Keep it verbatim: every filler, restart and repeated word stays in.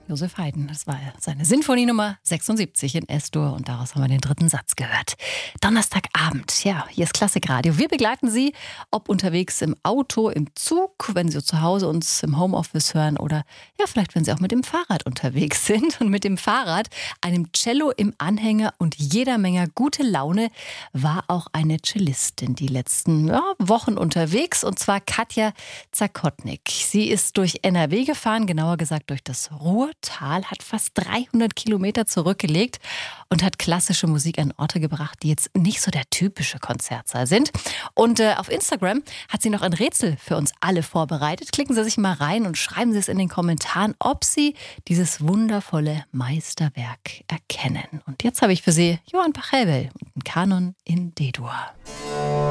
Josef Haydn. Das war seine Sinfonie Nummer sechsundsiebzig in S-Dur und daraus haben wir den dritten Satz gehört. Donnerstagabend, ja, hier ist Klassikradio. Wir begleiten Sie, ob unterwegs im Auto, im Zug, wenn Sie zu Hause uns im Homeoffice hören oder ja, vielleicht wenn Sie auch mit dem Fahrrad unterwegs sind. Und mit dem Fahrrad, einem Cello im Anhänger und jeder Menge gute Laune war auch eine Cellistin die letzten ja, Wochen unterwegs, und zwar Katja Zakotnik. Sie ist durch N R W gefahren, genauer gesagt durch das Ruhrtal, hat fast dreihundert Kilometer zurückgelegt und hat klassische Musik an Orte gebracht, die jetzt nicht so der typische Konzertsaal sind. Und äh, auf Instagram hat sie noch ein Rätsel für uns alle vorbereitet. Klicken Sie sich mal rein und schreiben Sie es in den Kommentaren, ob Sie dieses wundervolle Meisterwerk erkennen. Und jetzt habe ich für Sie Johann Pachelbel und einen Kanon in D-Dur.